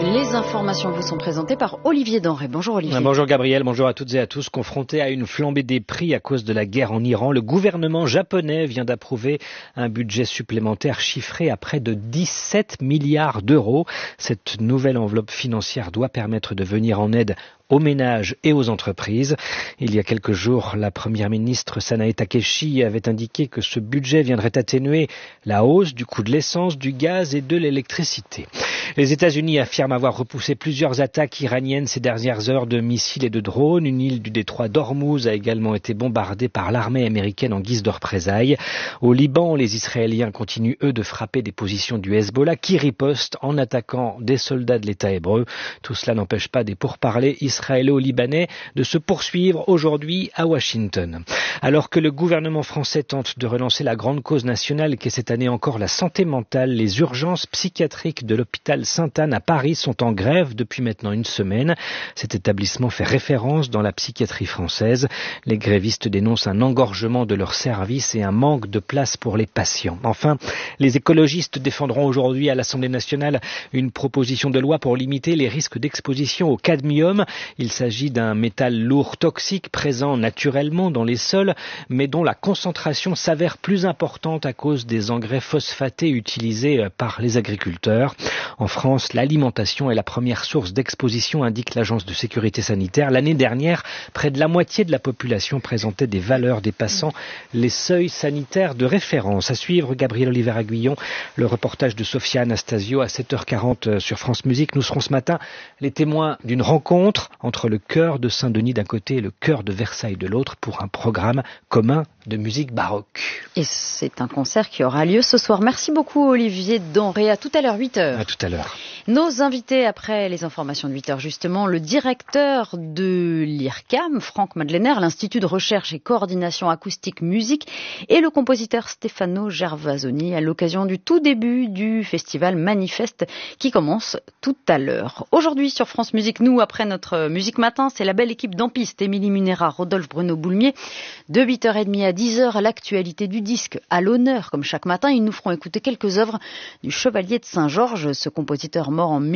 Les informations vous sont présentées par Olivier Denré. Bonjour Olivier. Bonjour Gabriel, bonjour à toutes et à tous. Confronté à une flambée des prix à cause de la guerre en Iran, le gouvernement japonais vient d'approuver un budget supplémentaire chiffré à près de 17 milliards d'euros. Cette nouvelle enveloppe financière doit permettre de venir en aide aux ménages et aux entreprises. Il y a quelques jours, la première ministre Sanae Takeshi avait indiqué que ce budget viendrait atténuer la hausse du coût de l'essence, du gaz et de l'électricité. Les États-Unis affirment avoir repoussé plusieurs attaques iraniennes ces dernières heures de missiles et de drones. Une île du détroit d'Ormuz a également été bombardée par l'armée américaine en guise de représailles. Au Liban, les Israéliens continuent, eux, de frapper des positions du Hezbollah qui riposte en attaquant des soldats de l'État hébreu. Tout cela n'empêche pas des pourparlers israélo-libanais de se poursuivre aujourd'hui à Washington. Alors que le gouvernement français tente de relancer la grande cause nationale qu'est cette année encore la santé mentale, les urgences psychiatriques de l'hôpital Sainte-Anne à Paris sont en grève depuis maintenant une semaine. Cet établissement fait référence dans la psychiatrie française. Les grévistes dénoncent un engorgement de leurs services et un manque de place pour les patients. Enfin, les écologistes défendront aujourd'hui à l'Assemblée nationale une proposition de loi pour limiter les risques d'exposition au cadmium. Il s'agit d'un métal lourd toxique présent naturellement dans les sols, mais dont la concentration s'avère plus importante à cause des engrais phosphatés utilisés par les agriculteurs. En France, l'alimentation est la première source d'exposition, indique l'Agence de sécurité sanitaire. L'année dernière, près de la moitié de la population présentait des valeurs dépassant les seuils sanitaires de référence. À suivre, Gabriel Oliver-Aguillon, le reportage de Sophia Anastasio à 7h40 sur France Musique. Nous serons ce matin les témoins d'une rencontre entre le chœur de Saint-Denis d'un côté et le chœur de Versailles de l'autre pour un programme commun de musique baroque. Et c'est un concert qui aura lieu ce soir. Merci beaucoup Olivier Denré. À tout à l'heure, 8h. À tout à l'heure. Nos invités après les informations de 8h justement, le directeur de l'IRCAM, Franck Madlener, l'Institut de recherche et coordination acoustique musique, et le compositeur Stefano Gervasoni à l'occasion du tout début du festival Manifeste qui commence tout à l'heure. Aujourd'hui sur France Musique, nous, après notre Musique Matin, c'est la belle équipe d'Ampiste, Émilie Munera, Rodolphe Bruno-Boulmier. De 8h30 à 10h, l'actualité du disque à l'honneur. Comme chaque matin, ils nous feront écouter quelques œuvres du Chevalier de Saint-Georges, ce compositeur mort en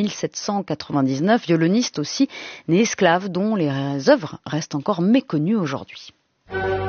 1799, violoniste aussi, né esclave, dont les œuvres restent encore méconnues aujourd'hui.